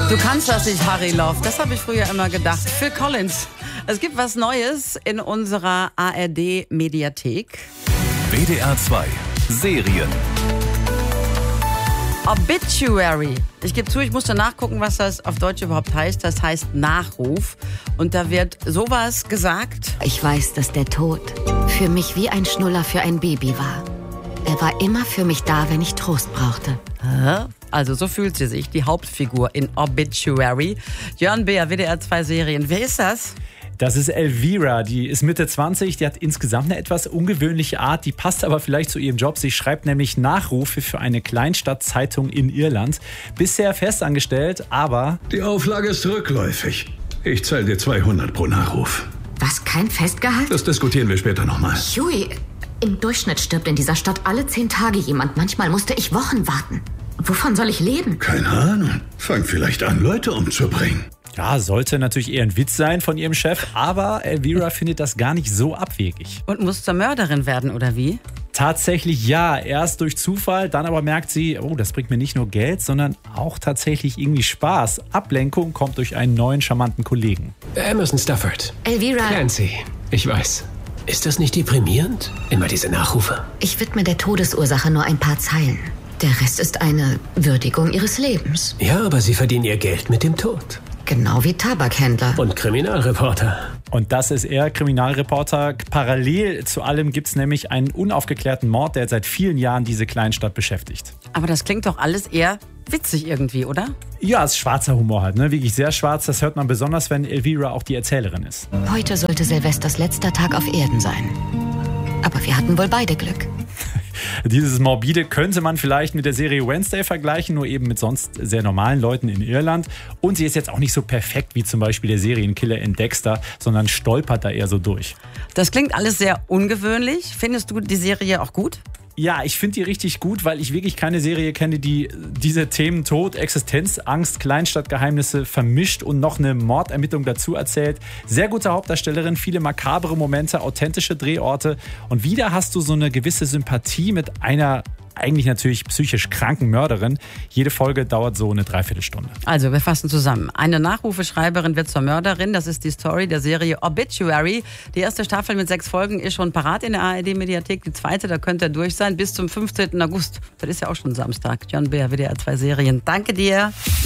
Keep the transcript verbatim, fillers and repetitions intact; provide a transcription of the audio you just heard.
Du kannst das nicht, Harry Love. Das habe ich früher immer gedacht. Phil Collins. Es gibt was Neues in unserer A R D-Mediathek. W D R zwei Serien. Obituary. Ich gebe zu, ich musste nachgucken, was das auf Deutsch überhaupt heißt. Das heißt Nachruf. Und da wird sowas gesagt. Ich weiß, dass der Tod für mich wie ein Schnuller für ein Baby war. Er war immer für mich da, wenn ich Trost brauchte. Also so fühlt sie sich, die Hauptfigur in Obituary. Jörn Beer, W D R zwei Serien. Wer ist das? Das ist Elvira, die ist Mitte zwanzig, die hat insgesamt eine etwas ungewöhnliche Art, die passt aber vielleicht zu ihrem Job. Sie schreibt nämlich Nachrufe für eine Kleinstadtzeitung in Irland. Bisher festangestellt, aber... Die Auflage ist rückläufig. Ich zahle dir zweihundert pro Nachruf. Was, kein Festgehalt? Das diskutieren wir später nochmal. Hui, im Durchschnitt stirbt in dieser Stadt alle zehn Tage jemand. Manchmal musste ich Wochen warten. Wovon soll ich leben? Keine Ahnung. Fang vielleicht an, Leute umzubringen. Ja, sollte natürlich eher ein Witz sein von ihrem Chef, aber Elvira findet das gar nicht so abwegig. Und muss zur Mörderin werden, oder wie? Tatsächlich ja, erst durch Zufall, dann aber merkt sie, oh, das bringt mir nicht nur Geld, sondern auch tatsächlich irgendwie Spaß. Ablenkung kommt durch einen neuen, charmanten Kollegen. Emerson Stafford. Elvira. Clancy, ich weiß. Ist das nicht deprimierend? Immer diese Nachrufe. Ich widme der Todesursache nur ein paar Zeilen. Der Rest ist eine Würdigung ihres Lebens. Ja, aber sie verdienen ihr Geld mit dem Tod. Genau wie Tabakhändler. Und Kriminalreporter. Und das ist er, Kriminalreporter. Parallel zu allem gibt es nämlich einen unaufgeklärten Mord, der seit vielen Jahren diese Kleinstadt beschäftigt. Aber das klingt doch alles eher witzig irgendwie, oder? Ja, es ist schwarzer Humor halt, ne? Wirklich sehr schwarz. Das hört man besonders, wenn Elvira auch die Erzählerin ist. Heute sollte Silvesters letzter Tag auf Erden sein. Aber wir hatten wohl beide Glück. Dieses Morbide könnte man vielleicht mit der Serie Wednesday vergleichen, nur eben mit sonst sehr normalen Leuten in Irland. Und sie ist jetzt auch nicht so perfekt wie zum Beispiel der Serienkiller in Dexter, sondern stolpert da eher so durch. Das klingt alles sehr ungewöhnlich. Findest du die Serie auch gut? Ja, ich finde die richtig gut, weil ich wirklich keine Serie kenne, die diese Themen Tod, Existenzangst, Kleinstadtgeheimnisse vermischt und noch eine Mordermittlung dazu erzählt. Sehr gute Hauptdarstellerin, viele makabere Momente, authentische Drehorte und wieder hast du so eine gewisse Sympathie mit einer eigentlich natürlich psychisch kranken Mörderin. Jede Folge dauert so eine Dreiviertelstunde. Also, wir fassen zusammen. Eine Nachrufeschreiberin wird zur Mörderin. Das ist die Story der Serie Obituary. Die erste Staffel mit sechs Folgen ist schon parat in der A R D-Mediathek. Die zweite, da könnt ihr durch sein, bis zum fünfzehnten August. Das ist ja auch schon Samstag. Jörn Beer, W D R zwei Serien. Danke dir.